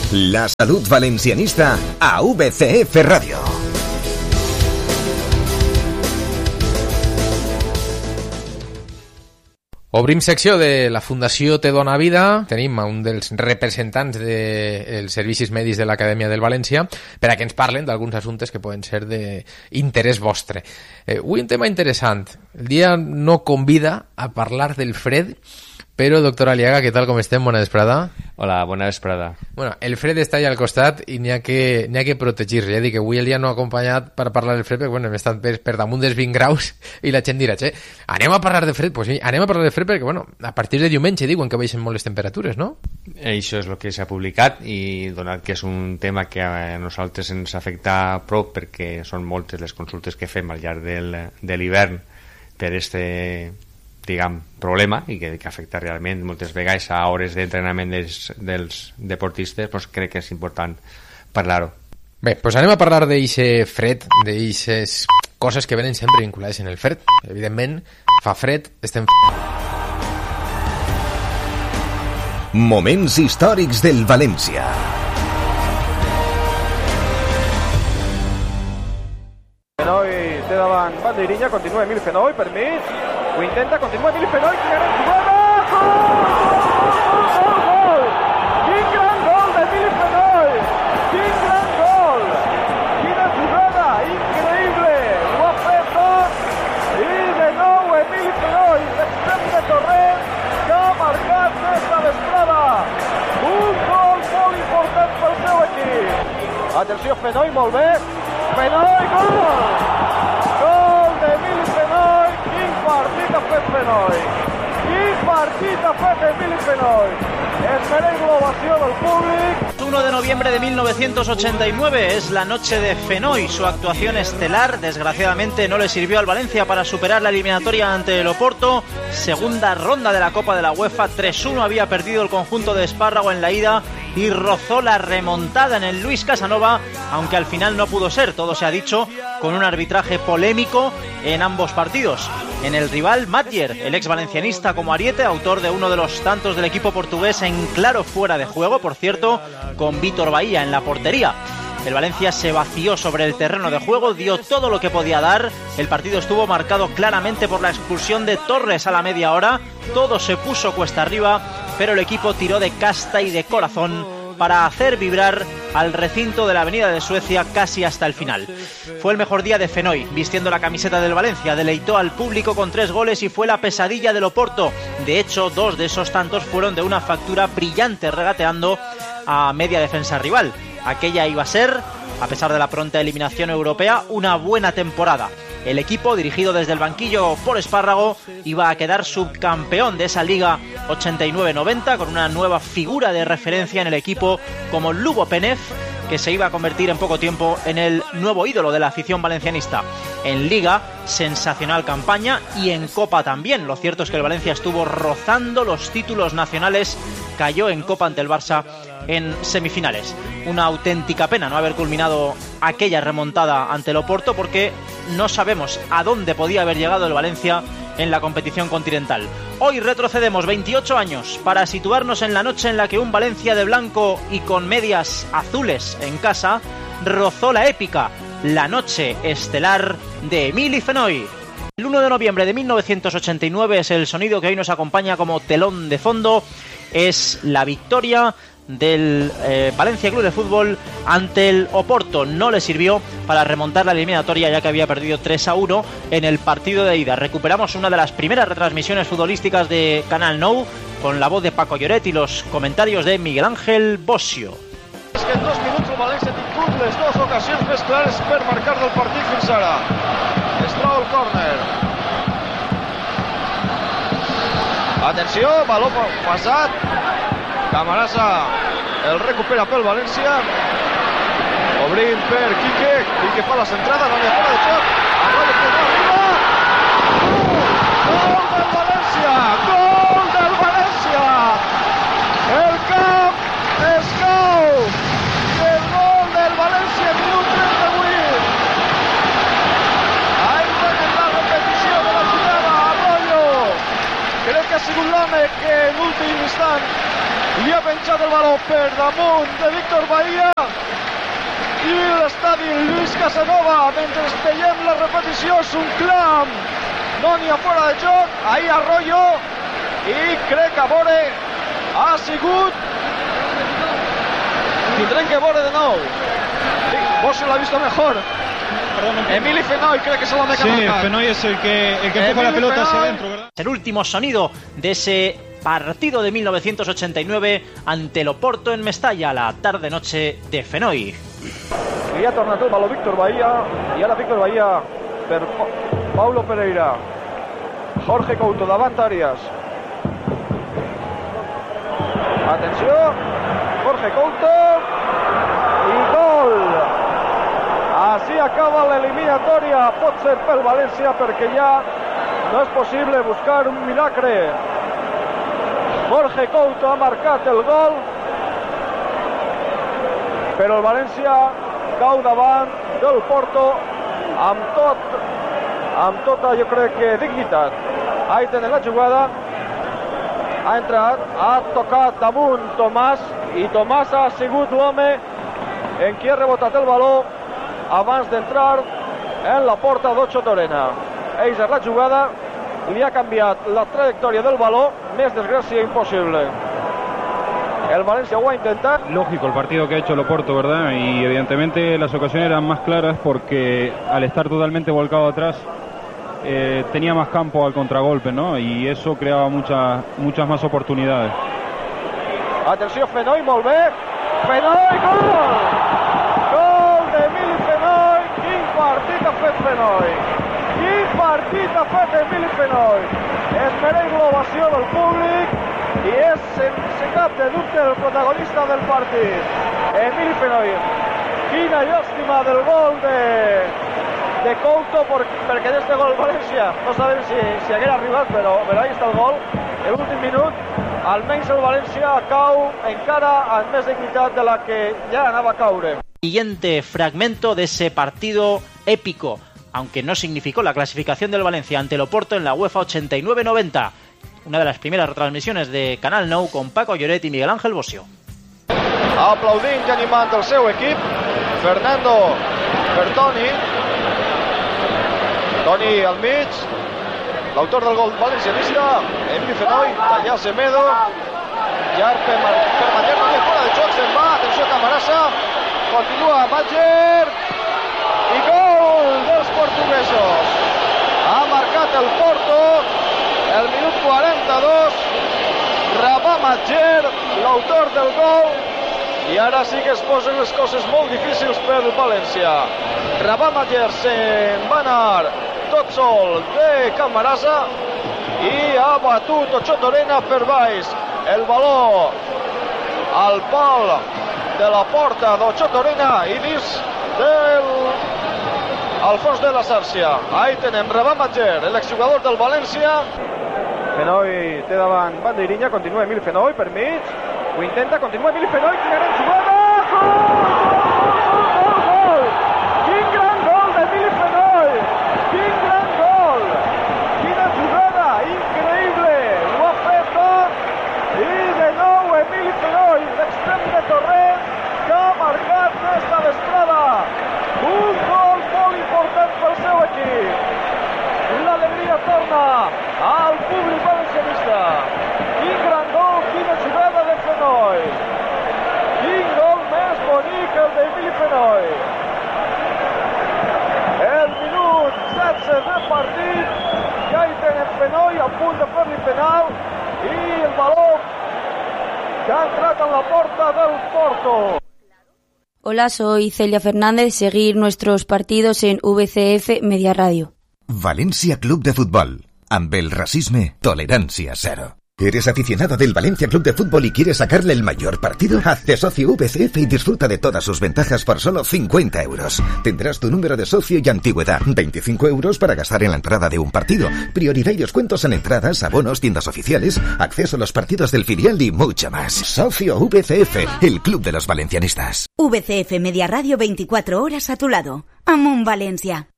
La salut valencianista a VCF Ràdio. Obrim secció de la Fundació Te Dona Vida. Tenim un dels representants dels servicis mèdics de l'Acadèmia del València per a que ens parlen d'alguns assumptes que poden ser d'interès vostre. Avui un tema interessant. El dia no convida a parlar del fred, però, doctor Aliaga, què tal, com estem? Bona vesprada. Hola, bona vesprada. Bueno, el fred està allà al costat i n'hi ha que protegir-se. Ja dic que avui el dia no ha acompanyat per parlar del fred, perquè bueno, hem estat per damunt dels 20 graus i la gent dirà, anem a parlar de fred? Pues sí, anem a parlar de fred perquè, bueno, a partir de diumenge diuen que baixen molt les temperatures, no? Això és el que s'ha publicat i donat que és un tema que a nosaltres ens afecta prou perquè són moltes les consultes que fem al llarg de l'hivern per problema i que afecta realment moltes vegades a hores d'entrenament dels deportistes, doncs crec que és important parlar-ho. Bé, doncs anem a parlar d'eixe fred, d'eixes coses que venen sempre vinculades en el fred. Evidentment, fa fred, estem... Moments històrics del València. Fenoi té davant banderilla, continua Emili Fenoi per mig, ho intenta, continua Emili Fenoi, quina gran jugada! Gol! Quin gran gol d'Emili Fenoi! Quin gran gol! Quina jugada increïble! Ho ha fet tot! I de nou Emili Fenoi, l'extrem de Torrent, que ha marcat aquesta vesprada! Un gol molt important pel seu equip! Atenció, Fenoi, molt bé! Fenoi, gol! Gol d'Emili Fenoi! Quin partit ha fet Fenoi! Quin partit ha fet Emili Fenoi! Es mereix l'ovació del públic. 1 de noviembre de 1989 es la noche de Fenoi. Su actuación estelar desgraciadamente no le sirvió al Valencia para superar la eliminatoria ante el Oporto. Segunda ronda de la Copa de la UEFA, 3-1 había perdido el conjunto de Espárrago en la ida y rozó la remontada en el Luis Casanova, aunque al final no pudo ser, todo se ha dicho, con un arbitraje polémico en ambos partidos. En el rival, Matjer, el ex valencianista como ariete, autor de uno de los tantos del equipo portugués en claro fuera de juego, por cierto, con Vítor Bahía en la portería. El Valencia se vació sobre el terreno de juego, dio todo lo que podía dar. El partido estuvo marcado claramente por la expulsión de Torres a la media hora. Todo se puso cuesta arriba, pero el equipo tiró de casta y de corazón para hacer vibrar al recinto de la Avenida de Suecia casi hasta el final. Fue el mejor día de Fenoi, vistiendo la camiseta del Valencia, deleitó al público con 3 goles y fue la pesadilla del Oporto. De hecho, 2 de esos tantos fueron de una factura brillante, regateando a media defensa rival. Aquella iba a ser, a pesar de la pronta eliminación europea, una buena temporada. El equipo, dirigido desde el banquillo por Espárrago, iba a quedar subcampeón de esa Liga 89-90 con una nueva figura de referencia en el equipo como Lubo Penev, que se iba a convertir en poco tiempo en el nuevo ídolo de la afición valencianista. En Liga, sensacional campaña, y en Copa también. Lo cierto es que el Valencia estuvo rozando los títulos nacionales, cayó en Copa ante el Barça en semifinales. Una auténtica pena no haber culminado aquella remontada ante el Oporto, porque no sabemos a dónde podía haber llegado el Valencia en la competición continental. Hoy retrocedemos 28 años para situarnos en la noche en la que un Valencia de blanco y con medias azules en casa rozó la épica, la noche estelar de Emili Fenoi. El 1 de noviembre de 1989 es el sonido que hoy nos acompaña como telón de fondo. Es la victoria del Valencia Club de Fútbol ante el Oporto. No le sirvió para remontar la eliminatoria, ya que había perdido 3-1 en el partido de ida. Recuperamos una de las primeras retransmisiones futbolísticas de Canal Nou, con la voz de Paco Lloret y los comentarios de Miguel Ángel Bossio. És que en 2 minuts el València ha tingut les 2 ocasions més clares per marcar del partit fins ara. Es troba el córner. Atenció, baló passat. Camarasa el recupera pel València. Obrint per Quique. Quique fa la centrada, no li ha fora de joc. Arroyo que no arriba. Gol del València! Gol del València! El camp es cau! El gol del València, minut 38. Ahí en la repetició de la jugada, Arroyo. Crec que ha sigut l'home que en últim instant li ha penjat el baló per damunt de Víctor Bahía i l'estadi Lluís Casanova. Mentre veiem la repetició és un clam, no n'hi ha fora de joc. Ahí Arroyo, i crec que a veure ha sigut, tindrem que veure de nou. Vos l'ha visto mejor. Emili Fenoy creo que se lo ha marcado. Sí, Fenoy es el que empuja la pelota hacia adentro, ¿verdad? El último sonido de ese partido de 1989 ante l'Oporto en Mestalla, la tarde-noche de Fenoy. I ha tornat el baló Víctor Bahía, i ara Víctor Bahía per Paulo Pereira. Jorge Couto davant Arias. Atenció, Jorge Couto i gol. Així acaba l'eliminatòria. Pot ser pel València perquè ja no és possible buscar un milagre. Jorge Couto ha marcat el gol, però el València cau davant del Porto amb tota, jo crec que dignitat. Ahí tenen la jugada, ha entrat, ha tocat damunt Tomàs, i Tomàs ha sigut l'home en qui ha rebotat el baló abans d'entrar en la porta d'Ocho Torena. Ells a la jugada li ha canviat la trayectòria del baló, més desgràcia imposible. El Valencia lo ha intentado. Lógico el partido que ha hecho el Oporto, ¿verdad? Y evidentemente las ocasiones eran más claras porque al estar totalmente volcado atrás tenía más campo al contragolpe, ¿no? Y eso creaba muchas más oportunidades. Atenció, Fenoy, molt bé. Fenoy, gol! Gol d'Emili Fenoy. Quin partit ha fet Fenoy. Quin partit ha fet Emili Fenoy. Es mereix l'ovació del públic i és, sense cap de dubte, el protagonista del partit. Emili Fenoy. Quina llàstima del gol de Couto, perquè d'este gol València no sabem si haguera arribat, però ahí està el gol. L'últim minut, almenys el València cau encara amb més dignitat de la que ja anava a caure. Siguiente fragmento de ese partido épico, aunque no significó la clasificación del Valencia ante el Oporto en la UEFA 89-90. Una de las primeras retransmisiones de Canal Nou con Paco Lloret y Miguel Ángel Bosio. Aplaudint i animant el seu equip, Fernando per Toni. Toni al mig, l'autor del gol valencianista, Emili Fenoy, tallar Semedo, llar per Matller, no hi ha fora de joc, se'n va, atenció Camarasa, continua Matller, i gol dels portuguesos. Ha marcat el Porto, el minut 42, Rabah Matller, l'autor del gol, i ara sí que es posen les coses molt difícils per València. Rabah Matller se'n va anar tot sol de Camarasa i ha batut Ocho Torena per baix. El baló al pal de la porta d'Ocho Torena i dins al fons de la xarxa. Ahí tenem Rabah Matller, l'exjugador del València. Fenoy té davant bandeirinha, continua Emili Fenoy per mig, ho intenta, continua Emili Fenoy, quina gran jugada! Gol! Quin gran gol d'Emili Fenoy! Quin gran gol! Quina jugada increïble! Ho ha fet tot i de nou Emili Fenoy, l'extrem de Torrent, que ha marcat esta vesprada. Un gol molt important pel seu equip. L'alegria torna al públic valencianista. Quin gran gol, quina jugada de Fenoy. Quin gol més bonic el d'Emili Fenoy. El minut 16 del partit, ja hi tenen Fenoy a punt de fer-li penal i el baló que ha entrat en la porta del Porto. Hola, soy Celia Fernández. Seguir nuestros partidos en VCF Media Radio. València Club de Futbol. Amb el racisme, tolerancia cero. ¿Eres aficionado del Valencia Club de Fútbol y quieres sacarle el mayor partido? Hazte socio VCF y disfruta de todas sus ventajas por solo 50 euros. Tendrás tu número de socio y antigüedad. 25 euros para gastar en la entrada de un partido. Prioridad y descuentos en entradas, abonos, tiendas oficiales, acceso a los partidos del filial y mucho más. Socio VCF, el club de los valencianistas. VCF Media Radio, 24 horas a tu lado. Amunt València.